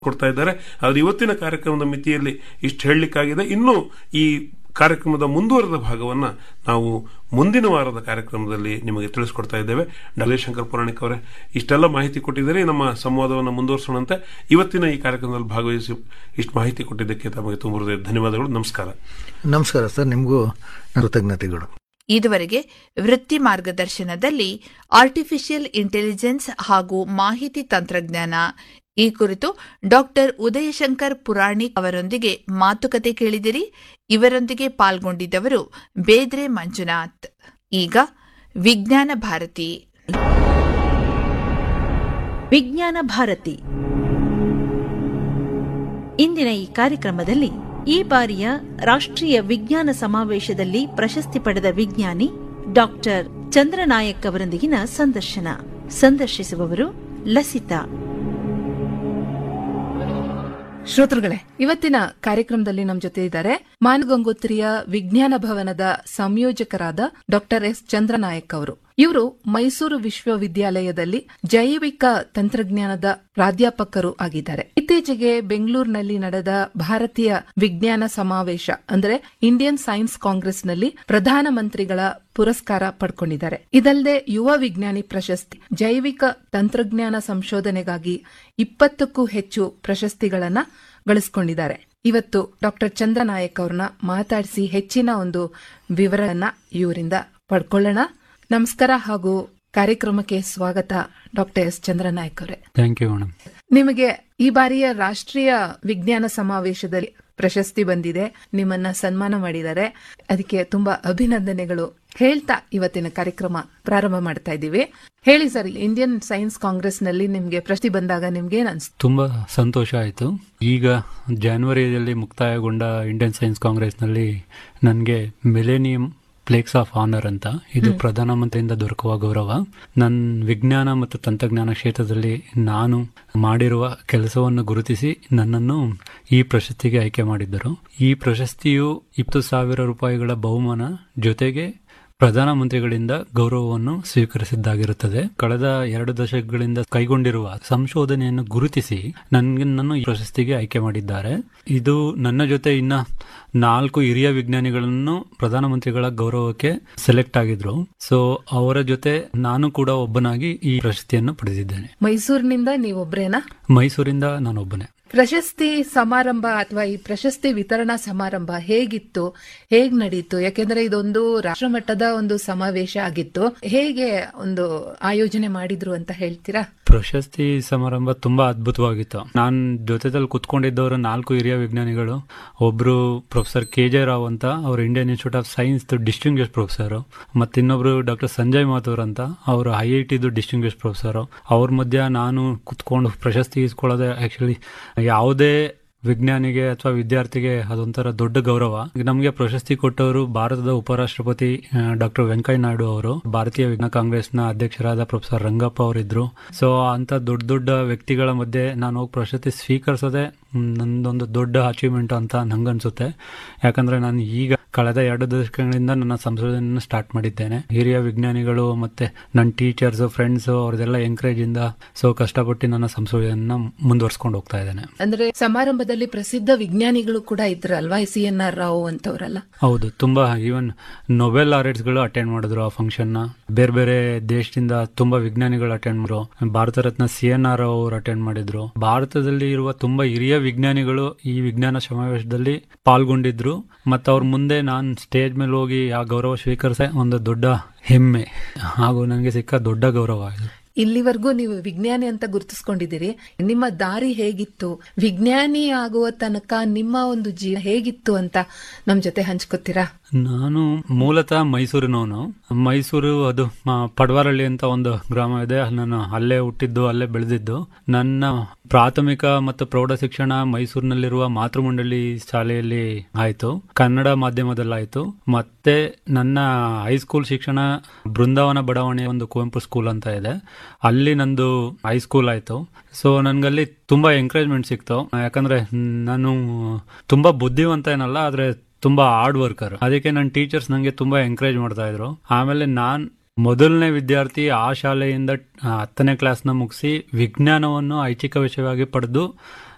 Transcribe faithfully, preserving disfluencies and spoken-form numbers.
ಕೊಡ್ತಾ ಇದ್ದಾರೆ. ಆದ್ರೆ ಇವತ್ತಿನ ಕಾರ್ಯಕ್ರಮದ ಮಿತಿಯಲ್ಲಿ ಇಷ್ಟು ಹೇಳಲಿಕ್ಕಾಗಿದೆ. ಇನ್ನು ಈ ಕಾರ್ಯಕ್ರಮದ ಮುಂದುವರೆದ ಭಾಗವನ್ನ ನಾವು ಮುಂದಿನ ವಾರದ ಕಾರ್ಯಕ್ರಮದಲ್ಲಿ ನಿಮಗೆ ತಿಳಿಸ್ಕೊಡ್ತಾ ಇದ್ದೇವೆ. ಡಾಕ್ಟರ್ ಶಂಕರ್ ಪುರಾಣಿಕ್ ಅವರೇ, ಇಷ್ಟೆಲ್ಲ ಮಾಹಿತಿ ಕೊಟ್ಟಿದ್ದೀರಿ. ನಮ್ಮ ಸಂವಾದವನ್ನು ಮುಂದುವರಿಸೋಣಂತೆ. ಇವತ್ತಿನ ಈ ಕಾರ್ಯಕ್ರಮದಲ್ಲಿ ಭಾಗವಹಿಸಿ ಇಷ್ಟು ಮಾಹಿತಿ ಕೊಟ್ಟಿದ್ದಕ್ಕೆ ತಮಗೆ ತುಂಬ ಹೃದಯ ಧನ್ಯವಾದಗಳು. ನಮಸ್ಕಾರ. ನಮಸ್ಕಾರ ಸರ್, ನಿಮಗೂ ಕೃತಜ್ಞತೆಗಳು. ಇದುವರೆಗೆ ವೃತ್ತಿ ಮಾರ್ಗದರ್ಶನದಲ್ಲಿ ಆರ್ಟಿಫಿಷಿಯಲ್ ಇಂಟೆಲಿಜೆನ್ಸ್ ಹಾಗೂ ಮಾಹಿತಿ ತಂತ್ರಜ್ಞಾನ ಈ ಕುರಿತು ಡಾಕ್ಟರ್ ಉದಯಶಂಕರ್ ಪುರಾಣಿಕ್ ಅವರೊಂದಿಗೆ ಮಾತುಕತೆ ಕೇಳಿದಿರಿ. ಇವರೊಂದಿಗೆ ಪಾಲ್ಗೊಂಡಿದ್ದವರು ಬೇದ್ರೆ ಮಂಜುನಾಥ್. ಈಗ ವಿಜ್ಞಾನ ಭಾರತಿ. ವಿಜ್ಞಾನ ಭಾರತಿ ಇಂದಿನ ಈ ಕಾರ್ಯಕ್ರಮದಲ್ಲಿ ಈ ಬಾರಿಯ ರಾಷ್ಟ್ರೀಯ ವಿಜ್ಞಾನ ಸಮಾವೇಶದಲ್ಲಿ ಪ್ರಶಸ್ತಿ ಪಡೆದ ವಿಜ್ಞಾನಿ ಡಾಕ್ಟರ್ ಚಂದ್ರನಾಯಕ್ ಅವರೊಂದಿಗಿನ ಸಂದರ್ಶನ. ಸಂದರ್ಶಿಸುವವರು ಲಸಿತಾ. ಶ್ರೋತೃಗಳೇ, ಇವತ್ತಿನ ಕಾರ್ಯಕ್ರಮದಲ್ಲಿ ನಮ್ಮ ಜೊತೆ ಇದ್ದಾರೆ ಮಾನಗಂಗೋತ್ರಿಯ ವಿಜ್ಞಾನ ಭವನದ ಸಂಯೋಜಕರಾದ ಡಾಕ್ಟರ್ ಎಸ್ ಚಂದ್ರನಾಯಕ್ ಅವರು. ಇವರು ಮೈಸೂರು ವಿಶ್ವವಿದ್ಯಾಲಯದಲ್ಲಿ ಜೈವಿಕ ತಂತ್ರಜ್ಞಾನದ ಪ್ರಾಧ್ಯಾಪಕರು ಆಗಿದ್ದಾರೆ. ಇತ್ತೀಚೆಗೆ ಬೆಂಗಳೂರಿನಲ್ಲಿ ನಡೆದ ಭಾರತೀಯ ವಿಜ್ಞಾನ ಸಮಾವೇಶ ಅಂದ್ರೆ ಇಂಡಿಯನ್ ಸೈನ್ಸ್ ಕಾಂಗ್ರೆಸ್ನಲ್ಲಿ ಪ್ರಧಾನಮಂತ್ರಿಗಳ ಪುರಸ್ಕಾರ ಪಡ್ಕೊಂಡಿದ್ದಾರೆ. ಇದಲ್ಲದೆ ಯುವ ವಿಜ್ಞಾನಿ ಪ್ರಶಸ್ತಿ, ಜೈವಿಕ ತಂತ್ರಜ್ಞಾನ ಸಂಶೋಧನೆಗಾಗಿ ಇಪ್ಪತ್ತಕ್ಕೂ ಹೆಚ್ಚು ಪ್ರಶಸ್ತಿಗಳನ್ನ ಗಳಿಸಿಕೊಂಡಿದ್ದಾರೆ. ಇವತ್ತು ಡಾಕ್ಟರ್ ಚಂದ್ರನಾಯಕ್ ಅವ್ರನ್ನ ಮಾತಾಡಿಸಿ ಹೆಚ್ಚಿನ ಒಂದು ವಿವರವನ್ನ ಇವರಿಂದ ಪಡ್ಕೊಳ್ಳೋಣ. ನಮಸ್ಕಾರ ಹಾಗೂ ಕಾರ್ಯಕ್ರಮಕ್ಕೆ ಸ್ವಾಗತ ಡಾಕ್ಟರ್ ಎಸ್ ಚಂದ್ರನಾಯಕ್ ಅವರೇ. Thank you madam. ನಿಮಗೆ ಈ ಬಾರಿಯ ರಾಷ್ಟ್ರೀಯ ವಿಜ್ಞಾನ ಸಮಾವೇಶದಲ್ಲಿ ಪ್ರಶಸ್ತಿ ಬಂದಿದೆ, ನಿಮ್ಮನ್ನ ಸನ್ಮಾನ ಮಾಡಿದ್ದಾರೆ, ಅದಕ್ಕೆ ತುಂಬಾ ಅಭಿನಂದನೆಗಳು ಹೇಳ್ತಾ ಇವತ್ತಿನ ಕಾರ್ಯಕ್ರಮ ಪ್ರಾರಂಭ ಮಾಡ್ತಾ ಇದ್ದೀವಿ. ಹೇಳಿ ಸರ್, ಇಂಡಿಯನ್ ಸೈನ್ಸ್ ಕಾಂಗ್ರೆಸ್ ನಲ್ಲಿ ನಿಮ್ಗೆ ಪ್ರಶಸ್ತಿ ಬಂದಾಗ ನಿಮ್ಗೆ ಏನ್ ಅನ್ಸ್ತು? ತುಂಬಾ ಸಂತೋಷ ಆಯ್ತು. ಈಗ ಜನವರಿಯಲ್ಲಿ ಮುಕ್ತಾಯಗೊಂಡ ಇಂಡಿಯನ್ ಸೈನ್ಸ್ ಕಾಂಗ್ರೆಸ್ ನಲ್ಲಿ ನನಗೆ ಮಿಲೇನಿಯಂ ಪ್ಲೇಕ್ಸ್ ಆಫ್ ಆನರ್ ಅಂತ, ಇದು ಪ್ರಧಾನಮಂತ್ರಿಯಿಂದ ದೊರಕುವ ಗೌರವ. ನನ್ನ ವಿಜ್ಞಾನ ಮತ್ತು ತಂತ್ರಜ್ಞಾನ ಕ್ಷೇತ್ರದಲ್ಲಿ ನಾನು ಮಾಡಿರುವ ಕೆಲಸವನ್ನು ಗುರುತಿಸಿ ನನ್ನನ್ನು ಈ ಪ್ರಶಸ್ತಿಗೆ ಆಯ್ಕೆ ಮಾಡಿದ್ದರು. ಈ ಪ್ರಶಸ್ತಿಯು ಇಪ್ಪತ್ತು ಸಾವಿರ ರೂಪಾಯಿಗಳ ಬಹುಮಾನ ಜೊತೆಗೆ ಪ್ರಧಾನಮಂತ್ರಿಗಳಿಂದ ಗೌರವವನ್ನು ಸ್ವೀಕರಿಸಿದ್ದಾಗಿರುತ್ತದೆ. ಕಳೆದ ಎರಡು ದಶಕಗಳಿಂದ ಕೈಗೊಂಡಿರುವ ಸಂಶೋಧನೆಯನ್ನು ಗುರುತಿಸಿ ನನ್ನನ್ನು ಈ ಪ್ರಶಸ್ತಿಗೆ ಆಯ್ಕೆ ಮಾಡಿದ್ದಾರೆ. ಇದು ನನ್ನ ಜೊತೆ ಇನ್ನ ನಾಲ್ಕು ಹಿರಿಯ ವಿಜ್ಞಾನಿಗಳನ್ನು ಪ್ರಧಾನಮಂತ್ರಿಗಳ ಗೌರವಕ್ಕೆ ಸೆಲೆಕ್ಟ್ ಆಗಿದ್ರು. ಸೊ ಅವರ ಜೊತೆ ನಾನು ಕೂಡ ಒಬ್ಬನಾಗಿ ಈ ಪ್ರಶಸ್ತಿಯನ್ನು ಪಡೆದಿದ್ದೇನೆ. ಮೈಸೂರಿನಿಂದ ನೀವೊಬ್ರೇನಾ? ಮೈಸೂರಿಂದ ನಾನೊಬ್ಬನೇ. ಪ್ರಶಸ್ತಿ ಸಮಾರಂಭ ಅಥವಾ ಈ ಪ್ರಶಸ್ತಿ ವಿತರಣಾ ಸಮಾರಂಭ ಹೇಗಿತ್ತು, ಹೇಗ್ ನಡೀತು? ಯಾಕೆಂದ್ರೆ ಇದೊಂದು ರಾಷ್ಟ್ರಮಟ್ಟದ ಒಂದು ಸಮಾವೇಶ ಆಗಿತ್ತು. ಹೇಗೆ ಒಂದು ಆಯೋಜನೆ ಮಾಡಿದ್ರು ಅಂತ ಹೇಳ್ತೀರಾ? ಪ್ರಶಸ್ತಿ ಸಮಾರಂಭ ತುಂಬಾ ಅದ್ಭುತವಾಗಿತ್ತು. ನಾನ್ ಜೊತೆದಲ್ಲಿ ಕುತ್ಕೊಂಡಿದ್ದವರು ನಾಲ್ಕು ಹಿರಿಯ ವಿಜ್ಞಾನಿಗಳು. ಒಬ್ರು ಪ್ರೊಫೆಸರ್ ಕೆ ಜೆ ರಾವ್ ಅಂತ, ಅವರು Indian institute of science distinguished professor. ಮತ್ತಿನ್ನೊಬ್ರು doctor Sanjay Mathur ಅಂತ, ಅವರು ಐ ಐ ಟಿದು ಡಿಸ್ಟಿಂಗ್ವಿಶ್ಡ್ ಪ್ರೊಫೆಸರ್. ಅವ್ರ ಮಧ್ಯ ನಾನು ಕುತ್ಕೊಂಡು ಪ್ರಶಸ್ತಿ ಇಸ್ಕೊಳ್ಳೋದೆ ಆಕ್ಚುಲಿ ಯಾವುದೇ ವಿಜ್ಞಾನಿಗೆ ಅಥವಾ ವಿದ್ಯಾರ್ಥಿಗೆ ಅದೊಂಥರ ದೊಡ್ಡ ಗೌರವ. ನಮಗೆ ಪ್ರಶಸ್ತಿ ಕೊಟ್ಟವರು ಭಾರತದ ಉಪರಾಷ್ಟ್ರಪತಿ ಡಾಕ್ಟರ್ ವೆಂಕಯ್ಯ ನಾಯ್ಡು ಅವರು, ಭಾರತೀಯ ವಿಜ್ಞಾನ ಕಾಂಗ್ರೆಸ್ನ ಅಧ್ಯಕ್ಷರಾದ ಪ್ರೊಫೆಸರ್ ರಂಗಪ್ಪ ಅವರಿದ್ರು. ಸೊ ಅಂತ ದೊಡ್ಡ ದೊಡ್ಡ ವ್ಯಕ್ತಿಗಳ ಮಧ್ಯೆ ನಾನು ಹೋಗಿ ಪ್ರಶಸ್ತಿ ಸ್ವೀಕರಿಸೋದೆ ನಂದೊಂದು ದೊಡ್ಡ ಅಚೀವ್ಮೆಂಟ್ ಅಂತ ನಂಗನ್ಸುತ್ತೆ. ಯಾಕಂದ್ರೆ ನಾನು ಈಗ ಕಳೆದ ಎರಡು ದಶಕಗಳಿಂದ ನನ್ನ ಸಂಶೋಧನೆಯನ್ನು ಸ್ಟಾರ್ಟ್ ಮಾಡಿದ್ದೇನೆ. ಹಿರಿಯ ವಿಜ್ಞಾನಿಗಳು ಮತ್ತೆ ನನ್ನ ಟೀಚರ್ಸ್, ಫ್ರೆಂಡ್ಸ್ ಅವ್ರದೆಲ್ಲ ಎಂಕರೇಜ್ ಇಂದ ಸೊ ಕಷ್ಟಪಟ್ಟು ನನ್ನ ಸಂಶೋಧನೆಯನ್ನ ಮುಂದುವರ್ಸ್ಕೊಂಡು ಹೋಗ್ತಾ ಇದ್ದೇನೆ. ಅಂದ್ರೆ ಸಮಾರಂಭದಲ್ಲಿ ಪ್ರಸಿದ್ಧ ವಿಜ್ಞಾನಿಗಳು ಕೂಡ ಇದ್ರಲ್ವಾ, ಸಿ ಎನ್ ಆರ್ ರಾವ್ ಅಂತವರೆಲ್ಲ? ಹೌದು, ತುಂಬಾ ಈವನ್ ನೊಬೆಲ್ ಲಾರೆಟ್ಸ್ ಗಳು ಅಟೆಂಡ್ ಮಾಡಿದ್ರು ಆ ಫಂಕ್ಷನ್ ನ. ಬೇರೆ ಬೇರೆ ದೇಶದಿಂದ ತುಂಬಾ ವಿಜ್ಞಾನಿಗಳು ಅಟೆಂಡ್ ಮಾಡಿದ್ರು. Bharat Ratna C N R Rao ಅವರು ಅಟೆಂಡ್ ಮಾಡಿದ್ರು. ಭಾರತದಲ್ಲಿ ಇರುವ ತುಂಬಾ ಹಿರಿಯ ವಿಜ್ಞಾನಿಗಳು ಈ ವಿಜ್ಞಾನ ಸಮಾವೇಶದಲ್ಲಿ ಪಾಲ್ಗೊಂಡಿದ್ರು. ಮತ್ತು ಅವ್ರ ಮುಂದೆ ನಾನು ಸ್ಟೇಜ್ ಮೇಲೆ ಹೋಗಿ ಆ ಗೌರವ ಸ್ವೀಕರಿಸ ಒಂದು ದೊಡ್ಡ ಹೆಮ್ಮೆ ಹಾಗೂ ನನಗೆ ಸಿಕ್ಕ ದೊಡ್ಡ ಗೌರವ. ಇಲ್ಲಿವರೆಗೂ ನೀವು ವಿಜ್ಞಾನಿ ಅಂತ ಗುರುತಿಸ್ಕೊಂಡಿದ್ದೀರಿ. ನಿಮ್ಮ ದಾರಿ ಹೇಗಿತ್ತು, ವಿಜ್ಞಾನಿ ಆಗುವ ತನಕ ನಿಮ್ಮ ಒಂದು ಜೀವನ ಹೇಗಿತ್ತು ಅಂತ ನಮ್ ಜೊತೆ ಹಂಚ್ಕೊತೀರಾ? ನಾನು ಮೂಲತಃ ಮೈಸೂರಿನವನು. ಮೈಸೂರು ಅದು ಪಡವಾರಳ್ಳಿ ಅಂತ ಒಂದು ಗ್ರಾಮ ಇದೆ. ನಾನು ಅಲ್ಲೇ ಹುಟ್ಟಿದ್ದು, ಅಲ್ಲೇ ಬೆಳೆದಿದ್ದು. ನನ್ನ ಪ್ರಾಥಮಿಕ ಮತ್ತು ಪ್ರೌಢ ಶಿಕ್ಷಣ ಮೈಸೂರಿನಲ್ಲಿರುವ ಮಾತೃಮಂಡಳಿ ಶಾಲೆಯಲ್ಲಿ ಆಯ್ತು, ಕನ್ನಡ ಮಾಧ್ಯಮದಲ್ಲಾಯ್ತು. ಮತ್ತೆ ನನ್ನ ಹೈಸ್ಕೂಲ್ ಶಿಕ್ಷಣ ಬೃಂದಾವನ ಬಡಾವಣೆ ಒಂದು ಕುವೆಂಪು ಸ್ಕೂಲ್ ಅಂತ ಇದೆ, ಅಲ್ಲಿ ನಂದು ಹೈಸ್ಕೂಲ್ ಆಯ್ತು. ಸೊ ನನ್ಗಲ್ಲಿ ತುಂಬಾ ಎಂಕರೇಜ್ಮೆಂಟ್ ಸಿಕ್ತು. ಯಾಕಂದ್ರೆ ನಾನು ತುಂಬಾ ಬುದ್ಧಿವಂತ ಏನಲ್ಲ, ಆದ್ರೆ ತುಂಬಾ ಹಾರ್ಡ್ ವರ್ಕರ್. ಅದಕ್ಕೆ ನನ್ನ ಟೀಚರ್ಸ್ ನಂಗೆ ತುಂಬಾ ಎಂಕರೇಜ್ ಮಾಡ್ತಾ ಇದ್ರು. ಆಮೇಲೆ ನಾನ್ ಮೊದಲನೇ ವಿದ್ಯಾರ್ಥಿ ಆ ಶಾಲೆಯಿಂದ ಹತ್ತನೇ ಕ್ಲಾಸ್ನ ಮುಗಿಸಿ ವಿಜ್ಞಾನವನ್ನು ಐಚ್ಛಿಕ ವಿಷಯವಾಗಿ ಪಡೆದು